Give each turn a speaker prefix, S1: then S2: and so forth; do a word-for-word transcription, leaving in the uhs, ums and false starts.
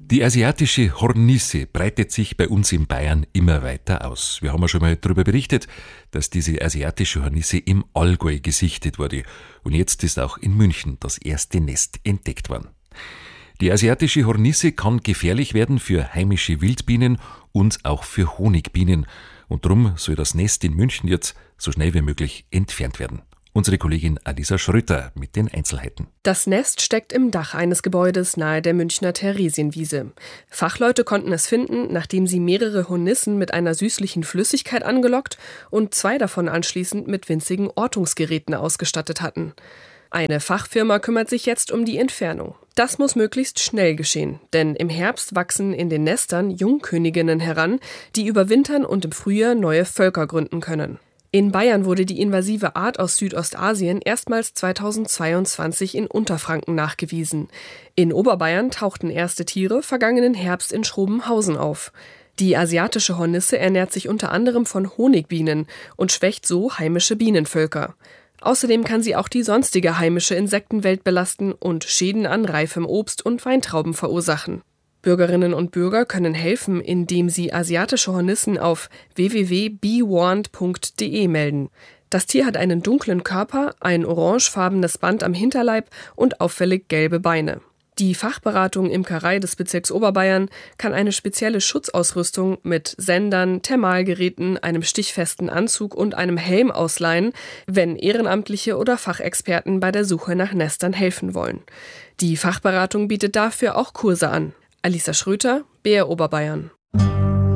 S1: Die asiatische Hornisse breitet sich bei uns in Bayern immer weiter aus. Wir haben ja schon mal darüber berichtet, dass diese asiatische Hornisse im Allgäu gesichtet wurde. Und jetzt ist auch in München das erste Nest entdeckt worden. Die asiatische Hornisse kann gefährlich werden für heimische Wildbienen und auch für Honigbienen. Und darum soll das Nest in München jetzt so schnell wie möglich entfernt werden. Unsere Kollegin Alisa Schröter mit den Einzelheiten.
S2: Das Nest steckt im Dach eines Gebäudes nahe der Münchner Theresienwiese. Fachleute konnten es finden, nachdem sie mehrere Hornissen mit einer süßlichen Flüssigkeit angelockt und zwei davon anschließend mit winzigen Ortungsgeräten ausgestattet hatten. Eine Fachfirma kümmert sich jetzt um die Entfernung. Das muss möglichst schnell geschehen, denn im Herbst wachsen in den Nestern Jungköniginnen heran, die überwintern und im Frühjahr neue Völker gründen können. In Bayern wurde die invasive Art aus Südostasien erstmals zweitausendzweiundzwanzig in Unterfranken nachgewiesen. In Oberbayern tauchten erste Tiere vergangenen Herbst in Schrobenhausen auf. Die asiatische Hornisse ernährt sich unter anderem von Honigbienen und schwächt so heimische Bienenvölker. Außerdem kann sie auch die sonstige heimische Insektenwelt belasten und Schäden an reifem Obst und Weintrauben verursachen. Bürgerinnen und Bürger können helfen, indem sie asiatische Hornissen auf w w w punkt be warned punkt d e melden. Das Tier hat einen dunklen Körper, ein orangefarbenes Band am Hinterleib und auffällig gelbe Beine. Die Fachberatung Imkerei des Bezirks Oberbayern kann eine spezielle Schutzausrüstung mit Sendern, Thermalgeräten, einem stichfesten Anzug und einem Helm ausleihen, wenn Ehrenamtliche oder Fachexperten bei der Suche nach Nestern helfen wollen. Die Fachberatung bietet dafür auch Kurse an. Alisa Schröter, B R Oberbayern.